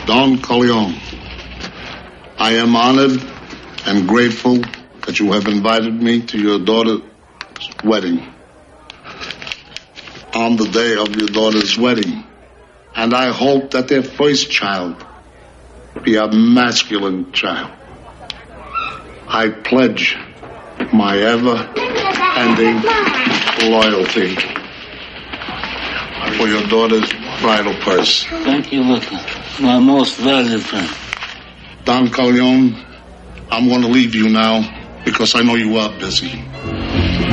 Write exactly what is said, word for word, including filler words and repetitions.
Don Corleone, I am honored and grateful that you have invited me to your daughter's wedding. On the day of your daughter's wedding. And I hope that their first child be a masculine child. I pledge my ever-ending loyalty for your daughter's bridal purse. Thank you, Luca. My most valued friend. Don Corleone, I'm going to leave you now because I know you are busy.